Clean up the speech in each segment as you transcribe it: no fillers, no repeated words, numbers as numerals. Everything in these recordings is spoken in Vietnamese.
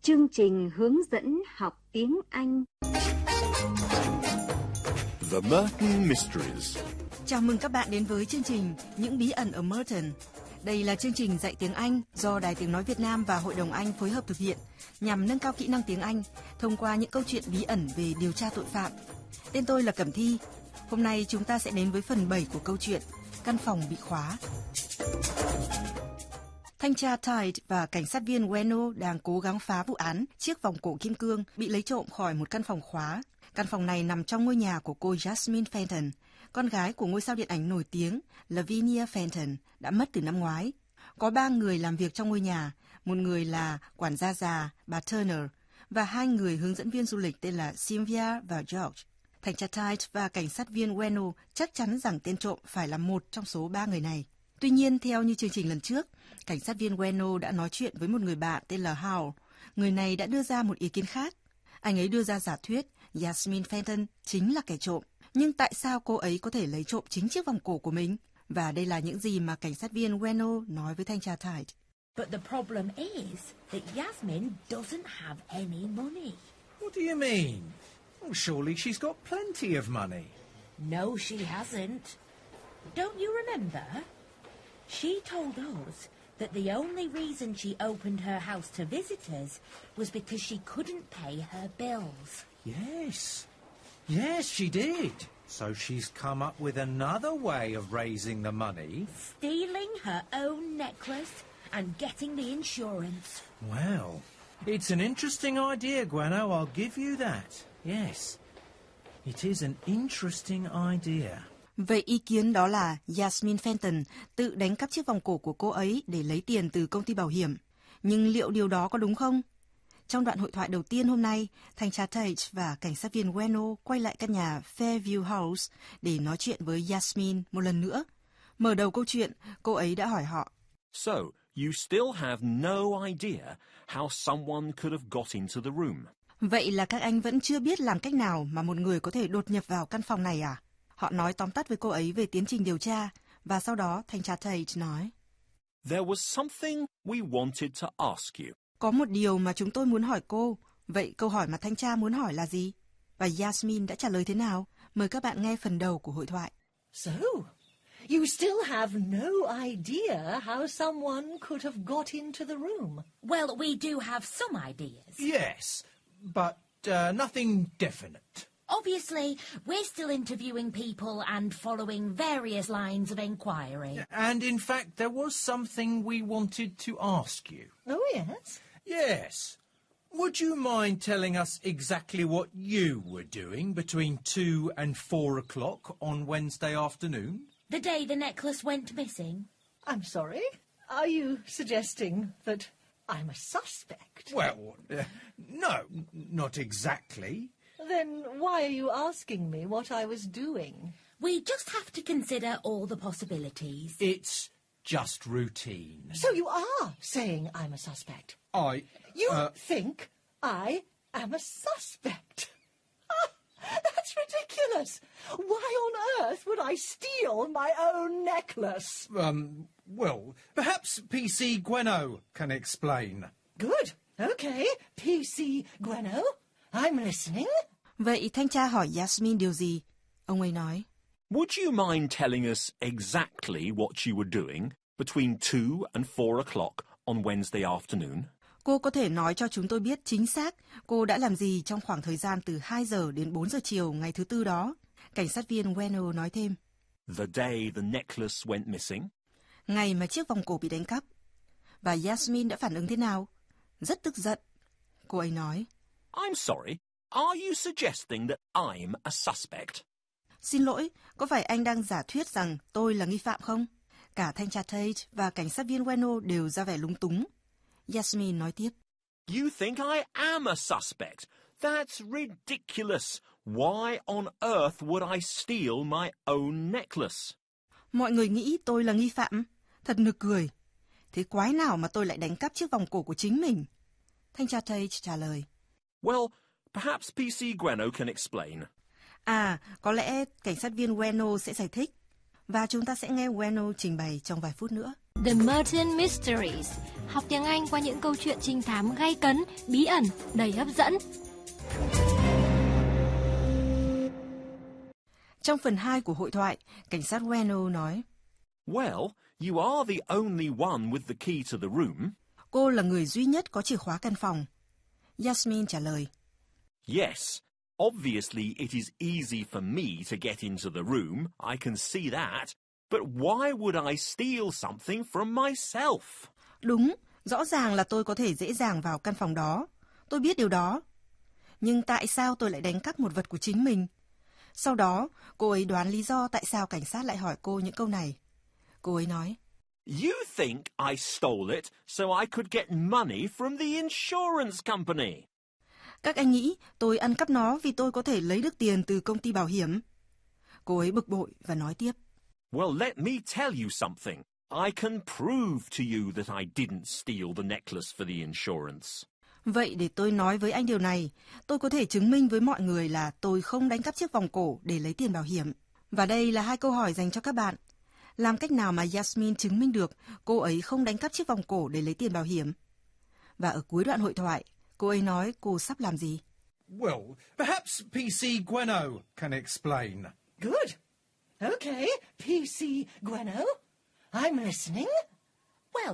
Chương trình hướng dẫn học tiếng Anh. The Merton Mysteries. Chào mừng các bạn đến với chương trình Những bí ẩn ở Merton. Đây là chương trình dạy tiếng Anh do Đài Tiếng nói Việt Nam và Hội đồng Anh phối hợp thực hiện nhằm nâng cao kỹ năng tiếng Anh thông qua những câu chuyện bí ẩn về điều tra tội phạm. Tên tôi là Cẩm Thi. Hôm nay chúng ta sẽ đến với phần 7 của câu chuyện Căn phòng bị khóa. Thanh tra Tide và cảnh sát viên Bueno đang cố gắng phá vụ án chiếc vòng cổ kim cương bị lấy trộm khỏi một căn phòng khóa. Căn phòng này nằm trong ngôi nhà của cô Jasmine Fenton, con gái của ngôi sao điện ảnh nổi tiếng Lavinia Fenton, đã mất từ năm ngoái. Có 3 người làm việc trong ngôi nhà, một người là quản gia già, bà Turner, và 2 người hướng dẫn viên du lịch tên là Sylvia và George. Thanh tra Tide và cảnh sát viên Bueno chắc chắn rằng tên trộm phải là một trong số 3 người này. Tuy nhiên, theo như chương trình lần trước, cảnh sát viên Bueno đã nói chuyện với một người bạn tên là Howell. Người này đã đưa ra một ý kiến khác. Anh ấy đưa ra giả thuyết Jasmine Fenton chính là kẻ trộm. Nhưng tại sao cô ấy có thể lấy trộm chính chiếc vòng cổ của mình? Và đây là những gì mà cảnh sát viên Bueno nói với thanh tra Tide. But the problem is that Jasmine doesn't have any money. What do you mean? Well, surely she's got plenty of money. No, she hasn't. Don't you remember? She told us that the only reason she opened her house to visitors was because she couldn't pay her bills. Yes. Yes, she did. So she's come up with another way of raising the money. Stealing her own necklace and getting the insurance. Well, it's an interesting idea, Guano, I'll give you that. Yes. It is an interesting idea. Vậy ý kiến đó là Jasmine Fenton tự đánh cắp chiếc vòng cổ của cô ấy để lấy tiền từ công ty bảo hiểm. Nhưng liệu điều đó có đúng không? Trong đoạn hội thoại đầu tiên hôm nay, thanh tra Tate và cảnh sát viên Bueno quay lại căn nhà Fairview House để nói chuyện với Jasmine một lần nữa. Mở đầu câu chuyện, cô ấy đã hỏi họ. So, you still have no idea how someone could have got into the room. Vậy là các anh vẫn chưa biết làm cách nào mà một người có thể đột nhập vào căn phòng này à? Họ nói tóm tắt với cô ấy về tiến trình điều tra, và sau đó thanh tra Tate nói. There was something we wanted to ask you. Có một điều mà chúng tôi muốn hỏi cô. Vậy câu hỏi mà thanh tra muốn hỏi là gì? Và Jasmine đã trả lời thế nào? Mời các bạn nghe phần đầu của hội thoại. So, you still have no idea how someone could have got into the room? Well, we do have some ideas. Yes, but nothing definite. Obviously, we're still interviewing people and following various lines of inquiry. And in fact, there was something we wanted to ask you. Oh, yes? Yes. Would you mind telling us exactly what you were doing between 2 and 4 o'clock on Wednesday afternoon? The day the necklace went missing. I'm sorry? Are you suggesting that I'm a suspect? Well, no, not exactly. Then why are you asking me what I was doing? We just have to consider all the possibilities. It's just routine. So you are saying I'm a suspect? You think I am a suspect? That's ridiculous. Why on earth would I steal my own necklace? Well, perhaps PC Gueno can explain. Good. Okay, PC Gueno. I'm listening. Vậy thanh tra hỏi Jasmine điều gì? Ông ấy nói. Would you mind telling us exactly what you were doing between 2 and 4 o'clock on Wednesday afternoon? Cô có thể nói cho chúng tôi biết chính xác cô đã làm gì trong khoảng thời gian từ 2 giờ đến 4 giờ chiều ngày thứ Tư đó. Cảnh sát viên Bueno nói thêm. The day the necklace went missing. Ngày mà chiếc vòng cổ bị đánh cắp. Và Jasmine đã phản ứng thế nào? Rất tức giận. Cô ấy nói. I'm sorry, are you suggesting that I'm a suspect? Xin lỗi, có phải anh đang giả thuyết rằng tôi là nghi phạm không? Cả thanh tra Tate và cảnh sát viên Bueno đều ra vẻ lúng túng. Jasmine nói tiếp. You think I am a suspect? That's ridiculous. Why on earth would I steal my own necklace? Mọi người nghĩ tôi là nghi phạm? Thật nực cười. Thế quái nào mà tôi lại đánh cắp chiếc vòng cổ của chính mình? Thanh tra Tate trả lời. Well, perhaps PC Gueno can explain. À, có lẽ cảnh sát viên Bueno sẽ giải thích. Và chúng ta sẽ nghe Bueno trình bày trong vài phút nữa. The Merton Mysteries, học tiếng Anh qua những câu chuyện trinh thám gay cấn, bí ẩn, đầy hấp dẫn. Trong phần 2 của hội thoại, cảnh sát Bueno nói: Well, you are the only one with the key to the room. Cô là người duy nhất có chìa khóa căn phòng. Yasmin trả lời: Yes, obviously it is easy for me to get into the room, I can see that. But why would I steal something from myself? Đúng, rõ ràng là tôi có thể dễ dàng vào căn phòng đó. Tôi biết điều đó. Nhưng tại sao tôi lại đánh cắp một vật của chính mình? Sau đó, cô ấy đoán lý do tại sao cảnh sát lại hỏi cô những câu này. Cô ấy nói: You think I stole it so I could get money from the insurance company. Các anh nghĩ tôi ăn cắp nó vì tôi có thể lấy được tiền từ công ty bảo hiểm. Cô ấy bực bội và nói tiếp: Well, let me tell you something. I can prove to you that I didn't steal the necklace for the insurance. Vậy để tôi nói với anh điều này, tôi có thể chứng minh với mọi người là tôi không đánh cắp chiếc vòng cổ để lấy tiền bảo hiểm. Và đây là 2 câu hỏi dành cho các bạn. Làm cách nào mà Yasmin chứng minh được cô ấy không đánh cắp chiếc vòng cổ để lấy tiền bảo hiểm? Và ở cuối đoạn hội thoại, cô ấy nói cô sắp làm gì? Well, perhaps PC Gweno can explain. Good. Okay, PC Gweno. I'm listening. Well,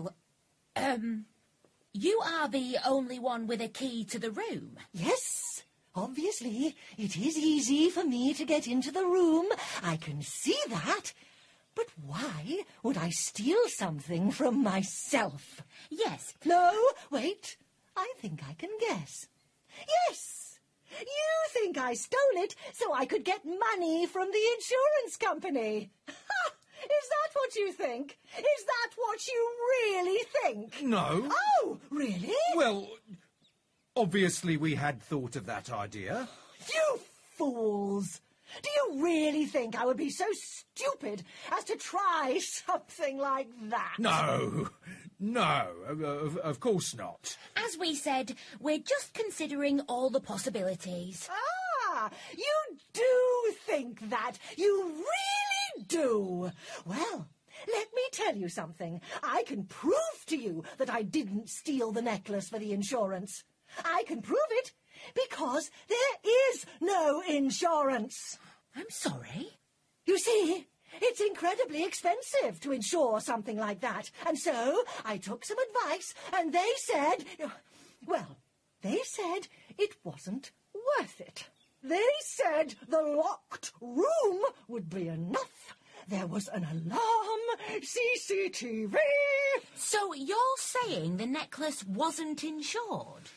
you are the only one with a key to the room. Yes, obviously, it is easy for me to get into the room. I can see that. But why would I steal something from myself? Yes. No, wait. I think I can guess. Yes! You think I stole it so I could get money from the insurance company. Ha! Is that what you think? Is that what you really think? No. Oh, really? Well, obviously we had thought of that idea. You fools! Do you really think I would be so stupid as to try something like that? No, of course not. As we said, we're just considering all the possibilities. Ah, you do think that. You really do. Well, let me tell you something. I can prove to you that I didn't steal the necklace for the insurance. I can prove it because there is no insurance. I'm sorry. You see, it's incredibly expensive to insure something like that. And so I took some advice and they said, well, they said it wasn't worth it. They said the locked room would be enough. There was an alarm, CCTV. So you're saying the necklace wasn't insured?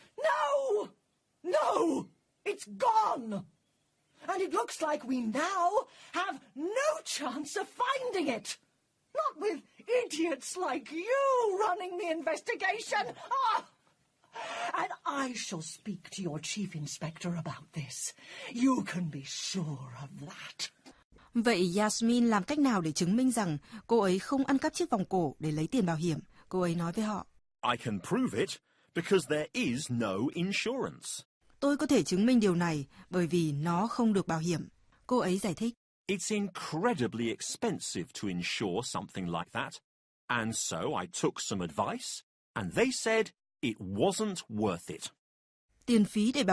No, it's gone. And it looks like we now have no chance of finding it. Not with idiots like you running the investigation. Ah! And I shall speak to your chief inspector about this. You can be sure of that. Vậy Yasmin làm cách nào để chứng minh rằng cô ấy không ăn cắp chiếc vòng cổ để lấy tiền bảo hiểm? Cô ấy nói với họ: I can prove it because there is no insurance. Tôi có thể chứng minh điều này bởi vì nó không được bảo hiểm. Cô ấy giải thích: It's incredibly expensive to insure something like that. And so I took some advice, and they said it wasn't worth it. Tiền phí để